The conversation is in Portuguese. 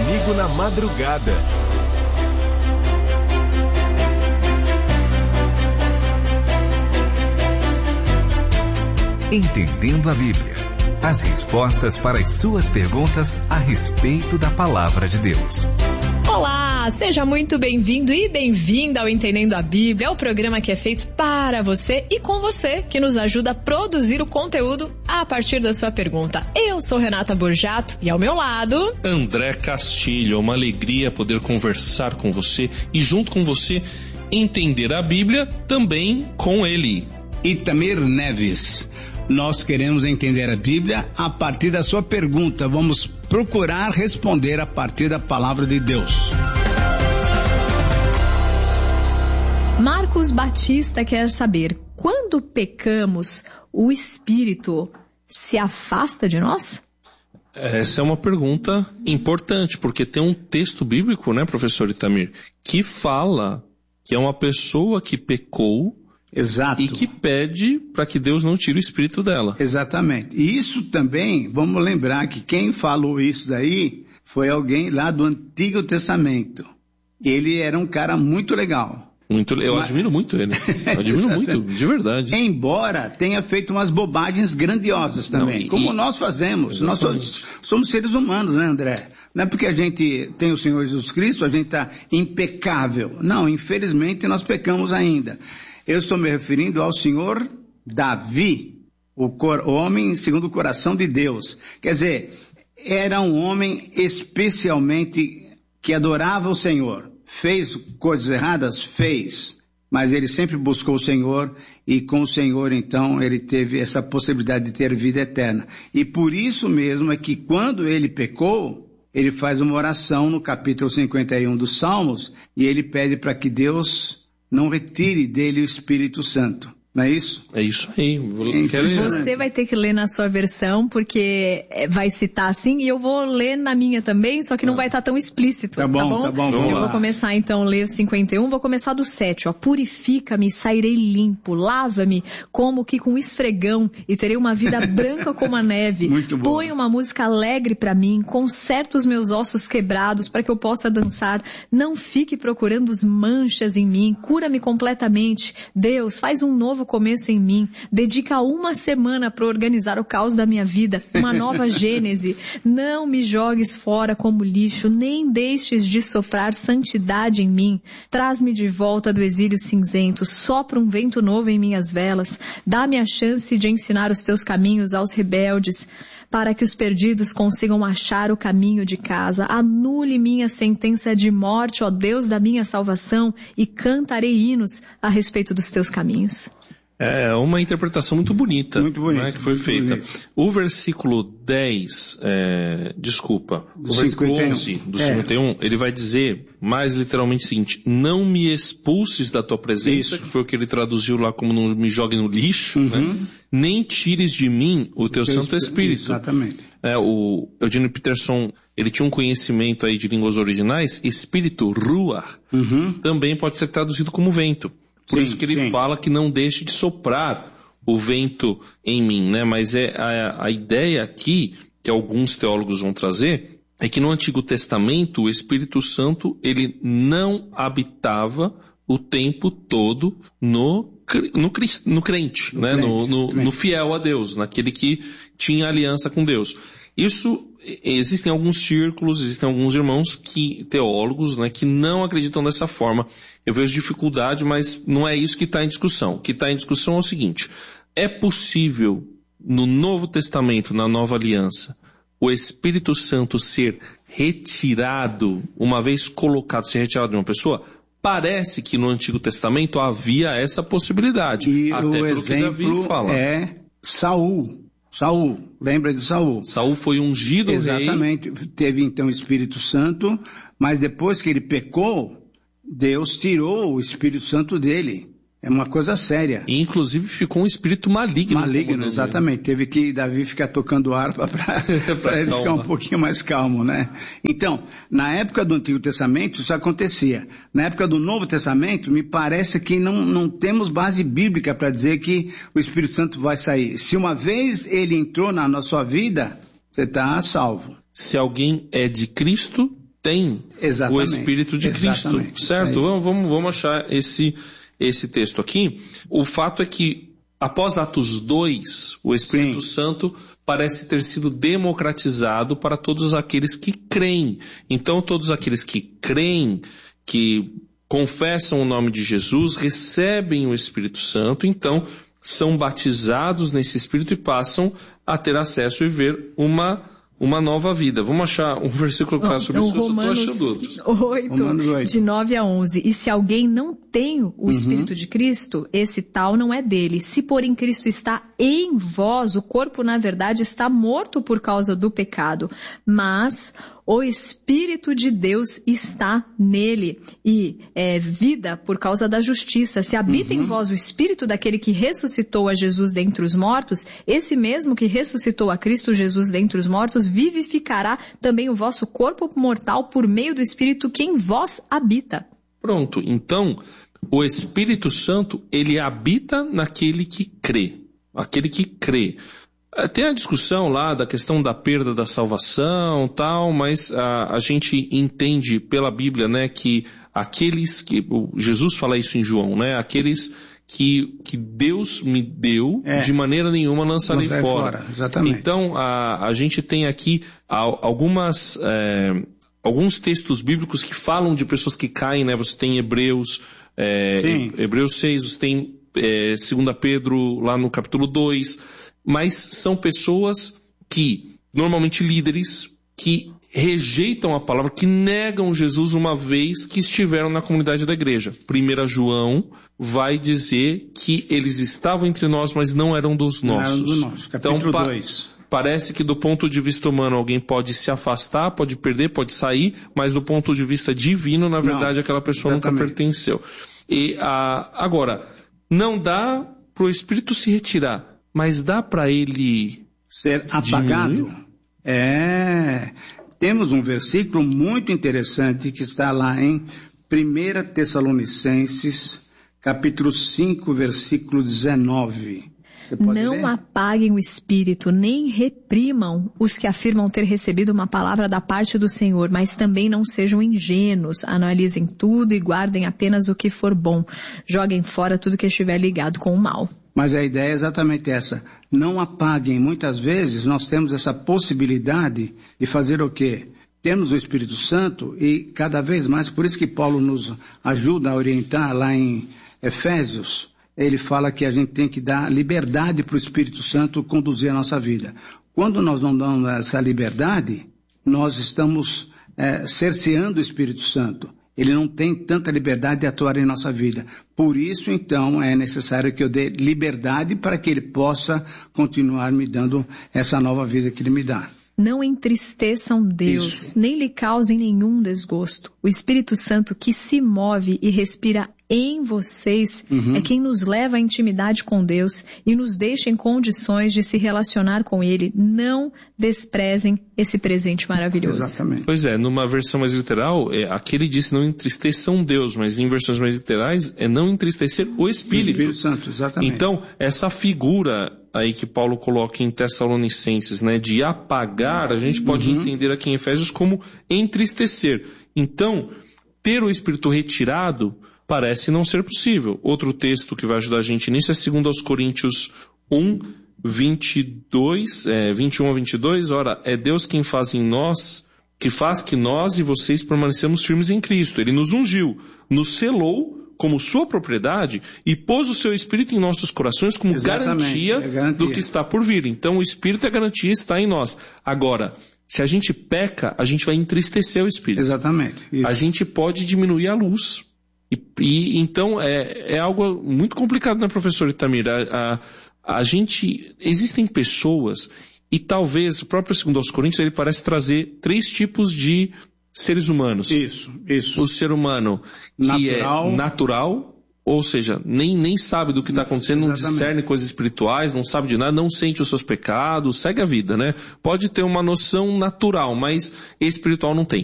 comigo na madrugada. Entendendo a Bíblia. As respostas para as suas perguntas a respeito da Palavra de Deus. Olá, seja muito bem-vindo e bem-vinda ao Entendendo a Bíblia, o programa que é feito para você e com você, que nos ajuda a produzir o conteúdo a partir da sua pergunta. Eu sou Renata Borjato e ao meu lado... André Castilho. É uma alegria poder conversar com você e junto com você entender a Bíblia também com ele. Itamir Neves. Nós queremos entender a Bíblia a partir da sua pergunta. Vamos procurar responder a partir da palavra de Deus. Marcos Batista quer saber, quando pecamos, o Espírito se afasta de nós? Essa é uma pergunta importante, porque tem um texto bíblico, né, professor Itamir, que fala que é uma pessoa que pecou. Exato. E que pede para que Deus não tire o espírito dela. Exatamente. E isso também, vamos lembrar que quem falou isso daí foi alguém lá do Antigo Testamento. Ele era um cara muito legal. Eu admiro muito ele. Admiro muito, de verdade. Embora tenha feito umas bobagens grandiosas também. Como nós fazemos. Nós somos seres humanos, né, André? Não é porque a gente tem o Senhor Jesus Cristo, a gente está impecável. Não, infelizmente nós pecamos ainda. Eu estou me referindo ao senhor Davi, o homem segundo o coração de Deus. Quer dizer, era um homem especialmente que adorava o Senhor. Fez coisas erradas? Fez. Mas ele sempre buscou o Senhor e com o Senhor, então, ele teve essa possibilidade de ter vida eterna. E por isso mesmo é que quando ele pecou, ele faz uma oração no capítulo 51 dos Salmos e ele pede para que Deus não retire dele o Espírito Santo. Não é isso? É isso aí. Você vai ter que ler na sua versão, porque vai citar assim, e eu vou ler na minha também, só que não vai estar tão explícito. Tá bom? Eu vou começar então a ler o 51, vou começar do 7, ó. Purifica-me, sairei limpo, lava-me como que com esfregão, e terei uma vida branca como a neve. Muito bom. Põe uma música alegre pra mim, conserta os meus ossos quebrados para que eu possa dançar. Não fique procurando as manchas em mim, cura-me completamente. Deus, faz um novo começo em mim, dedica uma semana para organizar o caos da minha vida, uma nova gênese. Não me jogues fora como lixo, nem deixes de soprar santidade em mim. Traz-me de volta do exílio cinzento, sopra um vento novo em minhas velas, dá-me a chance de ensinar os teus caminhos aos rebeldes, para que os perdidos consigam achar o caminho de casa. Anule minha sentença de morte, ó Deus da minha salvação, e cantarei hinos a respeito dos teus caminhos. É uma interpretação muito bonita, né, que foi feita. O versículo 10, o versículo 11 do 51, ele vai dizer mais literalmente o seguinte: não me expulses da tua presença, que foi o que ele traduziu lá como não me jogue no lixo, né? Nem tires de mim o teu Santo Espírito. Exatamente. O Eugene Peterson, ele tinha um conhecimento aí de línguas originais. Espírito, ruach, também pode ser traduzido como vento. Por isso que ele fala que não deixe de soprar o vento em mim, né? Mas a ideia aqui, que alguns teólogos vão trazer, é que no Antigo Testamento o Espírito Santo, ele não habitava o tempo todo no crente, né? No fiel a Deus, naquele que tinha aliança com Deus. Isso, existem alguns círculos, existem alguns irmãos teólogos, né, que não acreditam dessa forma. Eu vejo dificuldade, mas não é isso que está em discussão. O que está em discussão é o seguinte: é possível, no Novo Testamento, na Nova Aliança, o Espírito Santo ser retirado, uma vez colocado, ser retirado de uma pessoa? Parece que no Antigo Testamento havia essa possibilidade. E até o pelo exemplo que Davi fala. É Saul, lembra de Saul? Saul foi ungido rei. Exatamente, teve então o Espírito Santo, mas depois que ele pecou, Deus tirou o Espírito Santo dele. É uma coisa séria. E inclusive ficou um espírito maligno. Maligno, exatamente. Teve que Davi ficar tocando harpa para ele ficar um pouquinho mais calmo, né? Então, na época do Antigo Testamento isso acontecia. Na época do Novo Testamento, me parece que não temos base bíblica para dizer que o Espírito Santo vai sair. Se uma vez ele entrou na sua vida, você está salvo. Se alguém é de Cristo, tem o Espírito de Cristo, certo? Vamos achar esse texto aqui. O fato é que, após Atos 2, o Espírito Santo parece ter sido democratizado para todos aqueles que creem. Então, todos aqueles que creem, que confessam o nome de Jesus, recebem o Espírito Santo, então são batizados nesse Espírito e passam a ter acesso e ver uma nova vida. Vamos achar um versículo que fala sobre isso, Romanos, eu estou achando outros. 8, de 9 a 11. E se alguém não tem o Espírito de Cristo, esse tal não é dele. Se porém Cristo está em vós, o corpo na verdade está morto por causa do pecado, mas o Espírito de Deus está nele e é vida por causa da justiça. Se habita em vós o Espírito daquele que ressuscitou a Jesus dentre os mortos, esse mesmo que ressuscitou a Cristo Jesus dentre os mortos, vivificará também o vosso corpo mortal por meio do Espírito que em vós habita. Pronto, então o Espírito Santo, ele habita naquele que crê. Aquele que crê. Tem a discussão lá da questão da perda da salvação, tal, mas a gente entende pela Bíblia, né, que aqueles que, Jesus fala isso em João, né, aqueles que Deus me deu, de maneira nenhuma lançarei fora. Exatamente. Então, a gente tem aqui alguns textos bíblicos que falam de pessoas que caem, né, você tem Hebreus 6, você tem 2 Pedro lá no capítulo 2, mas são pessoas que, normalmente líderes, que rejeitam a palavra, que negam Jesus uma vez que estiveram na comunidade da igreja. 1 João vai dizer que eles estavam entre nós, mas não eram dos nossos. Não eram do nosso. Capítulo 2. Parece que do ponto de vista humano alguém pode se afastar, pode perder, pode sair, mas do ponto de vista divino, na verdade, aquela pessoa nunca pertenceu. E agora, não dá para o Espírito se retirar, mas dá para ele ser apagado? Temos um versículo muito interessante que está lá em 1 Tessalonicenses, capítulo 5, versículo 19. Não apaguem o espírito, nem reprimam os que afirmam ter recebido uma palavra da parte do Senhor, mas também não sejam ingênuos, analisem tudo e guardem apenas o que for bom. Joguem fora tudo que estiver ligado com o mal. Mas a ideia é exatamente essa. Não apaguem. Muitas vezes nós temos essa possibilidade de fazer o quê? Temos o Espírito Santo e cada vez mais, por isso que Paulo nos ajuda a orientar lá em Efésios, ele fala que a gente tem que dar liberdade para o Espírito Santo conduzir a nossa vida. Quando nós não damos essa liberdade, nós estamos cerceando o Espírito Santo. Ele não tem tanta liberdade de atuar em nossa vida. Por isso, então, é necessário que eu dê liberdade para que ele possa continuar me dando essa nova vida que ele me dá. Não entristeçam Deus, nem lhe causem nenhum desgosto. O Espírito Santo que se move e respira em vocês é quem nos leva à intimidade com Deus e nos deixa em condições de se relacionar com Ele. Não desprezem esse presente maravilhoso. Exatamente. Pois é, numa versão mais literal, aqui ele disse não entristeçam Deus, mas em versões mais literais é não entristecer o Espírito. O Espírito Santo, exatamente. Então, essa figura aí que Paulo coloca em Tessalonicenses, né, de apagar, a gente pode entender aqui em Efésios como entristecer. Então, ter o Espírito retirado parece não ser possível. Outro texto que vai ajudar a gente nisso é 2 Coríntios 1, 21 a 22. Ora, é Deus quem faz em nós, que faz que nós e vocês permanecemos firmes em Cristo. Ele nos ungiu, nos selou como sua propriedade e pôs o seu Espírito em nossos corações como garantia do que está por vir. Então o Espírito é garantia, está em nós. Agora, se a gente peca, a gente vai entristecer o Espírito. Exatamente. Isso. A gente pode diminuir a luz. E então é algo muito complicado, né, professor Itamir? Existem pessoas, e talvez o próprio 2 Coríntios ele parece trazer 3 tipos de seres humanos. Isso. O ser humano que é natural, ou seja, nem sabe do que está acontecendo, não discerne coisas espirituais, não sabe de nada, não sente os seus pecados, segue a vida, né? Pode ter uma noção natural, mas espiritual não tem.